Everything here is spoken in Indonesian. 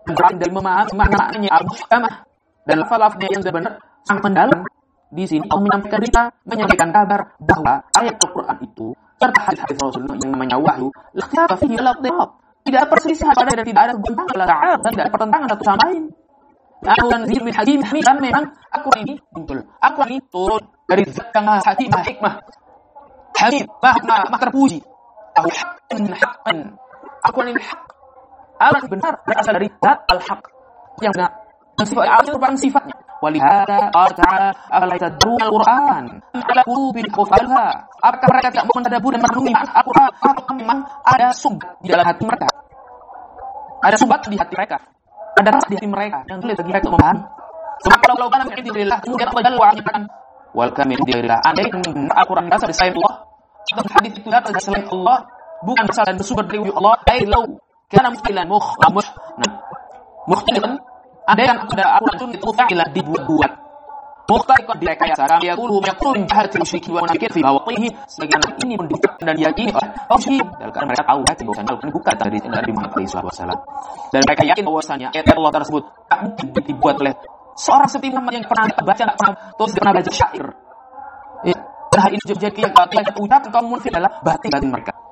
dari memahami maknanya al-muhkamah dan lafaz-lafaznya yang benar sangat mendalam. Di sini Allah menyampaikan kabar bahwa ayat Al-Quran itu serta hadis-hadis Rasulullah yang namanya wahyu ikhtilaf fihi wala idhab. Tidak ada perselisihan pada dan tidak ada bentangan, tidak ada pertentangan satu sama lain. Tanzil min hakim hamid, dan memang Al-Quran ini muncul. Al-Quran ini turun dari zat yang maha hakim, maha hikmah. Hakim, maha terpuji. Haqqan. Al-Quran ini hak. Al-Quran benar berasal dari zat al-haq yang benar. Sifat al-Quran merupakan sifatnya. Walihada Allah Ta'ala afala yatadabbaruna al-Quran ala qulubin aqfalha. Apakah mereka tidak mentadabbur dan merenungi Al-Quran? Apakah memang ada sumbat di dalam hati mereka? Ada sumbat di hati mereka. Ada rasa di hati mereka yang sulit bagi mereka memahami. Sebab kalau kana min indillah, kemudian Allah Jalla wa ala mengatakan wal kamil indillah. Andai Al-Quran berasal dari selain Allah, atau hadis itu datang dari selain Allah, bukan berasal dan bersumber dari Allah, law kana mukhtilan mukhtilan. Ada yang ada Al-Quran itu muta'ilah dibuat. Mukhta'iqan direkayasa. Kami yaqulu min jahati musyrikin wa munafiqin fi bawatihi. Sebagian ini mendustakan dan diyakini oleh musyrikin. Karena mereka tahu hati bahwasanya Al-Quran bukan dari Muhammad sallallahu alaihi wasallam. Dan mereka yakin bahwasanya ayat Allah tersebut tak mungkin dibuat oleh seorang seperti Muhammad yang pernah baca, enggak pernah belajar syair. Dan hal ini jadi yang ucapkan kaum munafik adalah batin mereka.